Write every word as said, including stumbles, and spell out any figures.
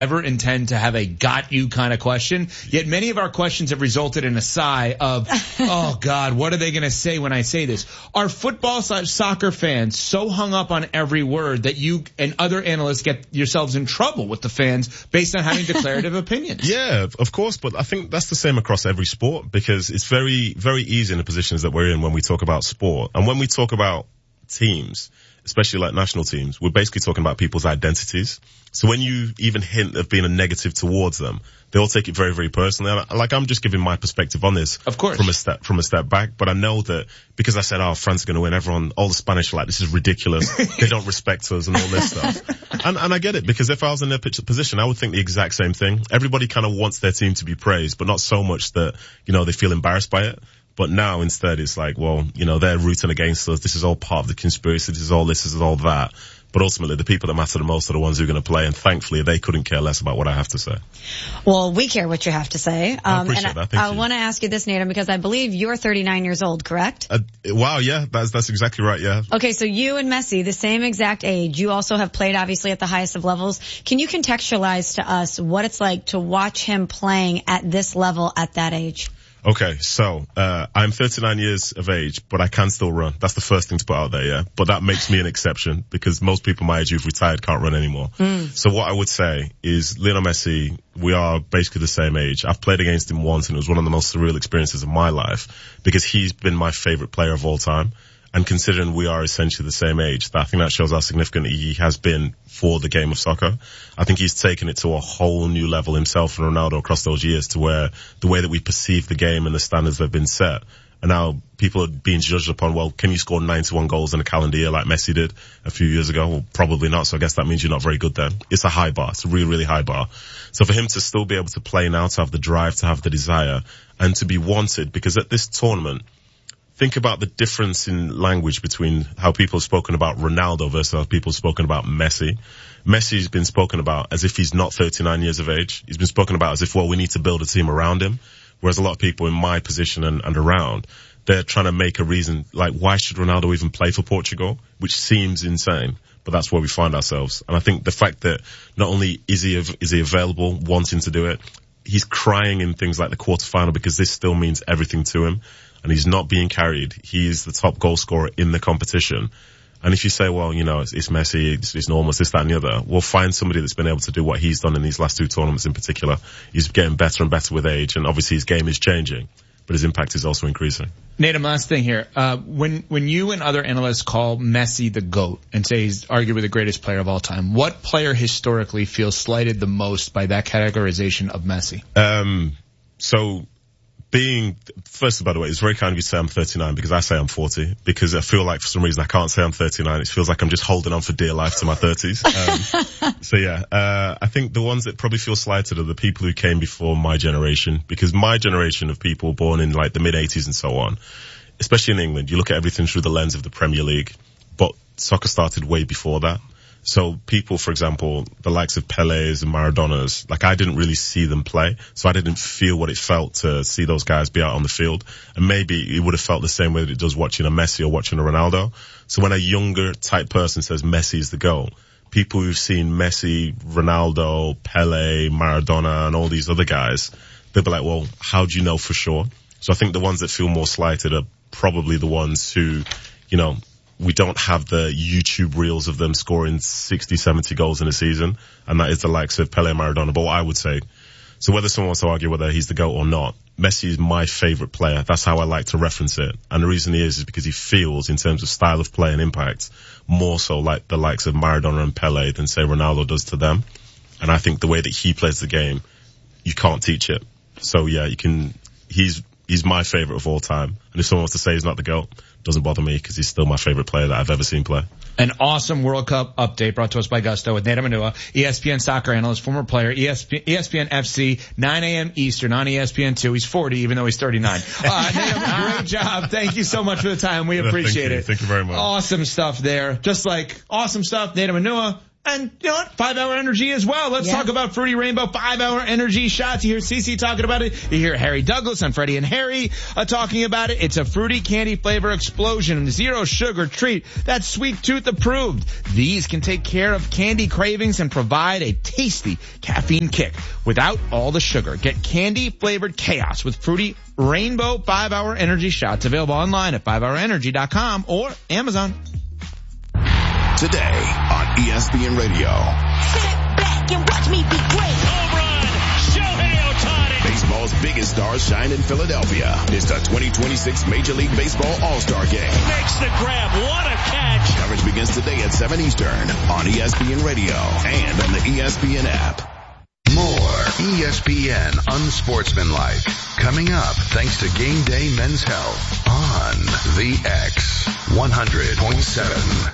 ever intend to have a got you kind of question, yet many of our questions have resulted in a sigh of, oh God, what are they going to say when I say this? Are football slash soccer fans so hung up on every word that you and other analysts get yourselves in trouble with the fans based on having declarative opinions? Yeah, of course, but I think that's the same across every sport, because it's very, very easy in the positions that we're in when we talk about sport. And when we talk about teams, especially like national teams, we're basically talking about people's identities. So when you even hint of being a negative towards them, they all take it very, very personally. And like, I'm just giving my perspective on this. Of course. From a step, from a step back. But I know that because I said, oh, France are going to win, everyone, all the Spanish are like, this is ridiculous. They don't respect us and all this stuff. And, and I get it, because if I was in their position, I would think the exact same thing. Everybody kind of wants their team to be praised, but not so much that, you know, they feel embarrassed by it. But now instead it's like, well, you know, they're rooting against us. This is all part of the conspiracy. This is all this, this is all that. But ultimately, the people that matter the most are the ones who are going to play. And thankfully, they couldn't care less about what I have to say. Well, we care what you have to say. Um, I appreciate and that. Thank I, I you. want to ask you this, Natum, because I believe you're thirty-nine years old, correct? Uh, wow, yeah, that's, that's exactly right, yeah. Okay, so you and Messi, the same exact age. You also have played, obviously, at the highest of levels. Can you contextualize to us what it's like to watch him playing at this level at that age? Okay, so, uh, I'm thirty-nine years of age, but I can still run. That's the first thing to put out there, yeah? But that makes me an exception, because most people my age who've retired can't run anymore. Mm. So what I would say is Lionel Messi, we are basically the same age. I've played against him once, and it was one of the most surreal experiences of my life, because he's been my favorite player of all time. And considering we are essentially the same age, I think that shows how significant he has been for the game of soccer. I think he's taken it to a whole new level himself and Ronaldo across those years, to where the way that we perceive the game and the standards that have been set. And now people are being judged upon, well, can you score ninety-one goals in a calendar year like Messi did a few years ago? Well, probably not. So I guess that means you're not very good then. It's a high bar. It's a really, really high bar. So for him to still be able to play now, to have the drive, to have the desire, and to be wanted, because at this tournament, think about the difference in language between how people have spoken about Ronaldo versus how people have spoken about Messi. Messi's been spoken about as if he's not thirty-nine years of age. He's been spoken about as if, well, we need to build a team around him. Whereas a lot of people in my position and, and around, they're trying to make a reason, like, why should Ronaldo even play for Portugal? Which seems insane, but that's where we find ourselves. And I think the fact that not only is he, is he available, wanting to do it, he's crying in things like the quarterfinal, because this still means everything to him. And he's not being carried. He is the top goal scorer in the competition. And if you say, well, you know, it's, it's Messi, it's, it's normal, it's this, that, and the other, we'll find somebody that's been able to do what he's done in these last two tournaments in particular. He's getting better and better with age, and obviously his game is changing, but his impact is also increasing. Natum, last thing here. Uh, when, when you and other analysts call Messi the GOAT and say he's arguably the greatest player of all time, what player historically feels slighted the most by that categorization of Messi? Um, so, Being, first, by the way, it's very kind of you to say I'm thirty-nine, because I say I'm forty, because I feel like for some reason I can't say I'm thirty-nine. It feels like I'm just holding on for dear life to my thirties. Um, so yeah, uh, I think the ones that probably feel slighted are the people who came before my generation, because my generation of people born in like the mid eighties and so on, especially in England, you look at everything through the lens of the Premier League, but soccer started way before that. So people, for example, the likes of Pele's and Maradona's, like I didn't really see them play, so I didn't feel what it felt to see those guys be out on the field. And maybe it would have felt the same way that it does watching a Messi or watching a Ronaldo. So when a younger type person says Messi is the GOAT, people who've seen Messi, Ronaldo, Pele, Maradona, and all these other guys, they'll be like, well, how do you know for sure? So I think the ones that feel more slighted are probably the ones who, you know, we don't have the YouTube reels of them scoring sixty, seventy goals in a season, and that is the likes of Pele and Maradona. But what I would say, so whether someone wants to argue whether he's the GOAT or not, Messi is my favourite player. That's how I like to reference it. And the reason he is is because he feels, in terms of style of play and impact, more so like the likes of Maradona and Pele than, say, Ronaldo does to them. And I think the way that he plays the game, you can't teach it. So yeah, you can, he's, he's my favourite of all time. And if someone wants to say he's not the GOAT, doesn't bother me, because he's still my favorite player that I've ever seen play. An awesome World Cup update brought to us by Gusto with Natum Anua, E S P N soccer analyst, former player, E S P N, E S P N F C, nine a.m. Eastern on E S P N two. He's forty, even though he's thirty-nine. Uh, Natum, great job. Thank you so much for the time. We appreciate Thank you. it. Thank you very much. Awesome stuff there. Just like awesome stuff, Natum Anua. And you know what? Five Hour Energy as well. Let's yeah. talk about Fruity Rainbow Five Hour Energy shots. You hear Cece talking about it. You hear Harry Douglas and Freddie and Harry uh, talking about it. It's a fruity candy flavor explosion. Zero sugar treat. That's Sweet Tooth approved. These can take care of candy cravings and provide a tasty caffeine kick without all the sugar. Get candy flavored chaos with Fruity Rainbow Five Hour Energy shots. Available online at five hour energy dot com or Amazon. Today on E S P N Radio. Sit back and watch me be great. Home run, Shohei Ohtani. Baseball's biggest stars shine in Philadelphia. It's the twenty twenty-six Major League Baseball All-Star Game. Makes the grab. What a catch. Coverage begins today at seven Eastern on E S P N Radio and on the E S P N app. More E S P N Unsportsmanlike coming up thanks to Game Day Men's Health on the X one hundred point seven.